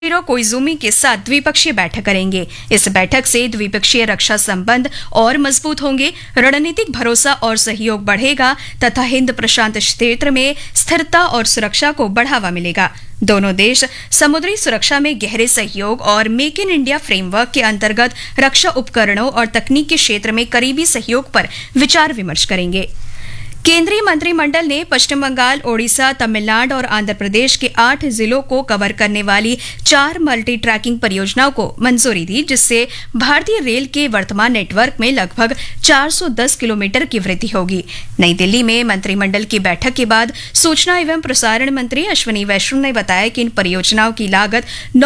Koizumi के साथ द्विपक्षीय बैठक करेंगे। इस बैठक से द्विपक्षीय रक्षा संबंध और मजबूत होंगे, रणनीतिक भरोसा और सहयोग बढ़ेगा तथा हिंद प्रशांत क्षेत्र में स्थिरता और सुरक्षा को बढ़ावा मिलेगा। दोनों देश समुद्री सुरक्षा में गहरे सहयोग और मेक इन इंडिया फ्रेमवर्क के अंतर्गत रक्षा उपकरणों और तकनीक के क्षेत्र में करीबी सहयोग पर विचार विमर्श करेंगे। केंद्रीय मंत्रिमंडल ने पश्चिम बंगाल, ओडिशा, तमिलनाडु और आंध्र प्रदेश के 8 जिलों को कवर करने वाली 4 मल्टी ट्रैकिंग परियोजनाओं को मंजूरी दी, जिससे भारतीय रेल के वर्तमान नेटवर्क में लगभग 410 किलोमीटर की वृद्धि होगी। नई दिल्ली में मंत्रिमंडल की बैठक के बाद सूचना एवं प्रसारण मंत्री अश्विनी वैष्णव ने बताया कि इन परियोजनाओं की लागत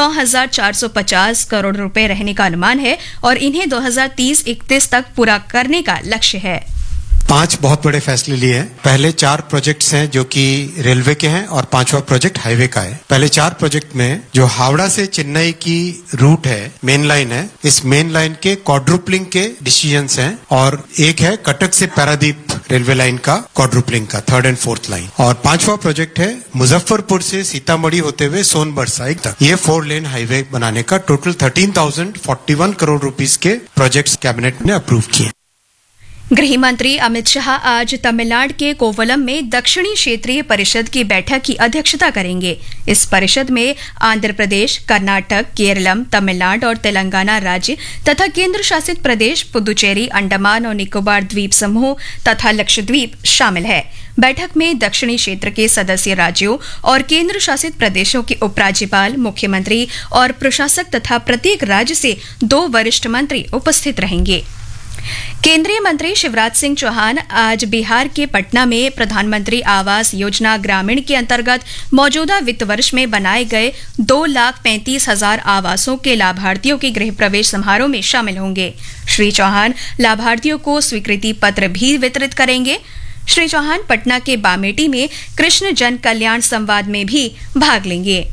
9,450 करोड़ रुपए रहने का अनुमान है और इन्हें 2030-31 तक पूरा करने का लक्ष्य है। 5 बहुत बड़े फैसले लिए हैं। पहले 4 प्रोजेक्ट्स हैं जो कि रेलवे के हैं और 5वां प्रोजेक्ट हाईवे का है। पहले 4 प्रोजेक्ट में जो हावड़ा से चेन्नई की रूट है, मेन लाइन है, इस मेन लाइन के क्वाड्रुपलिंग के डिसीजंस हैं और एक है कटक से पारादीप रेलवे लाइन का क्वाड्रुपलिंग का 3rd and 4th लाइन। और 5वां प्रोजेक्ट है मुजफ्फरपुर से सीतामढ़ी होते हुए सोनभद्र साइड तक ये 4 लेन हाईवे बनाने का। टोटल 13,041 करोड़ रुपीस के प्रोजेक्ट्स कैबिनेट ने अप्रूव किए। गृह मंत्री अमित शाह आज तमिलनाडु के कोवलम में दक्षिणी क्षेत्रीय परिषद की बैठक की अध्यक्षता करेंगे। इस परिषद में आंध्र प्रदेश, कर्नाटक, केरलम, तमिलनाडु और तेलंगाना राज्य तथा केंद्र शासित प्रदेश पुदुचेरी, अंडमान और निकोबार द्वीप समूह तथा लक्षद्वीप शामिल है। बैठक में दक्षिणी क्षेत्र के सदस्य राज्यों और केंद्र शासित प्रदेशों के उपराज्यपाल, मुख्यमंत्री और प्रशासक तथा प्रत्येक राज्य से 2 वरिष्ठ मंत्री उपस्थित रहेंगे। केंद्रीय मंत्री शिवराज सिंह चौहान आज बिहार के पटना में प्रधानमंत्री आवास योजना ग्रामीण के अंतर्गत मौजूदा वित्त वर्ष में बनाए गए 2,35,000 आवासों के लाभार्थियों के गृह प्रवेश समारोह में शामिल होंगे। श्री चौहान लाभार्थियों को स्वीकृति पत्र भी वितरित करेंगे। श्री चौहान पटना के बामेटी में कृष्ण जन कल्याण संवाद में भी भाग लेंगे।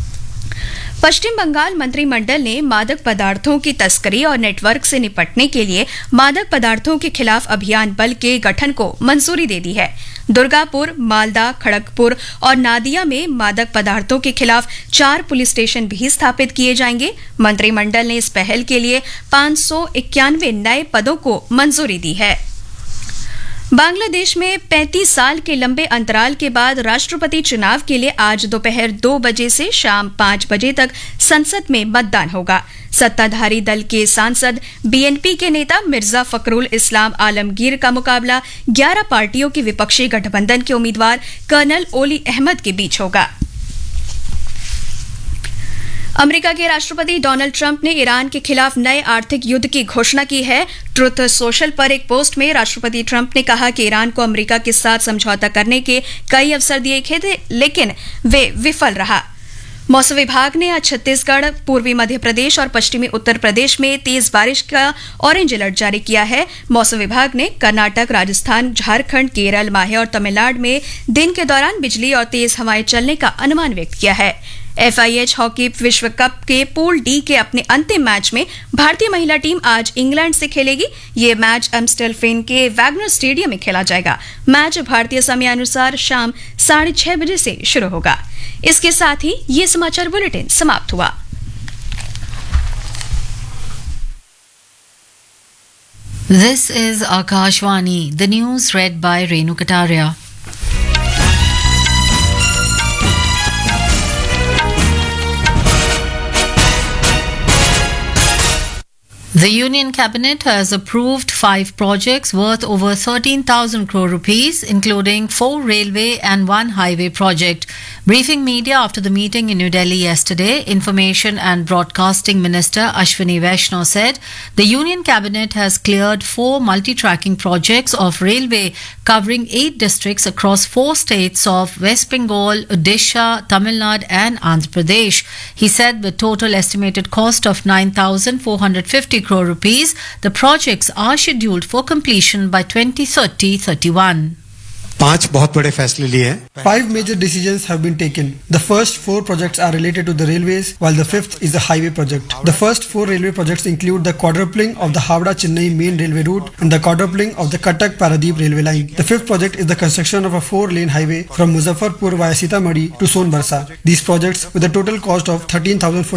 पश्चिम बंगाल मंत्रिमंडल ने मादक पदार्थों की तस्करी और नेटवर्क से निपटने के लिए मादक पदार्थों के खिलाफ अभियान बल के गठन को मंजूरी दे दी है। दुर्गापुर, मालदा, खड़गपुर और नादिया में मादक पदार्थों के खिलाफ 4 पुलिस स्टेशन भी स्थापित किए जाएंगे। मंत्रिमंडल ने इस पहल के लिए 591 नए पदों को मंजूरी दी है। बांग्लादेश में 35 साल के लंबे अंतराल के बाद राष्ट्रपति चुनाव के लिए आज दोपहर 2 बजे से शाम 5 बजे तक संसद में मतदान होगा। सत्ताधारी दल के सांसद बीएनपी के नेता मिर्जा फखरुल इस्लाम आलमगीर का मुकाबला 11 पार्टियों के विपक्षी गठबंधन के उम्मीदवार कर्नल ओली अहमद के बीच होगा। अमेरिका के राष्ट्रपति डोनाल्ड ट्रंप ने ईरान के खिलाफ नए आर्थिक युद्ध की घोषणा की है। ट्रुथ सोशल पर एक पोस्ट में राष्ट्रपति ट्रंप ने कहा कि ईरान को अमेरिका के साथ समझौता करने के कई अवसर दिए गए थे, लेकिन वे विफल रहा। मौसम विभाग ने आज छत्तीसगढ़, पूर्वी मध्य प्रदेश और पश्चिमी उत्तर प्रदेश में तेज बारिश का ऑरेंज अलर्ट जारी किया है। मौसम विभाग ने कर्नाटक, राजस्थान, झारखंड, केरल, माहे और तमिलनाडु में दिन के दौरान बिजली और तेज हवाएं चलने का अनुमान व्यक्त किया है। FIH हॉकी विश्व कप के पूल डी के अपने अंतिम मैच में भारतीय महिला टीम आज इंग्लैंड से खेलेगी। ये मैच एम्स्टेलफेन के वैगनर स्टेडियम में खेला जाएगा। मैच भारतीय समय अनुसार शाम 6:30 बजे से शुरू होगा। इसके साथ ही ये समाचार बुलेटिन समाप्त हुआ। This is Akashvani, the news read by Renu Kataria. The Union Cabinet has approved 5 projects worth over 13,000 crore rupees, including 4 railway and 1 highway project. Briefing media after the meeting in New Delhi yesterday, Information and Broadcasting Minister Ashwini Vaishnaw said the Union Cabinet has cleared 4 multi-tracking projects of railway covering 8 districts across 4 states of West Bengal, Odisha, Tamil Nadu and Andhra Pradesh. He said the total estimated cost of 9,450 crore rupees. The projects are scheduled for completion by 2030-31. 5 बहुत बड़े फैसले लिए हैं. 5 major decisions have been taken. The first 4 projects are related to the railways, while the 5th is the highway project. The first 4 railway projects include the quadrupling of the Howrah-Chennai main railway route and the quadrupling of the Cuttack-Paradeep railway line. The 5th project is the construction of a 4-lane highway from Muzaffarpur via Sitamarhi to Sonbarsa. These projects, with a total cost of 13,000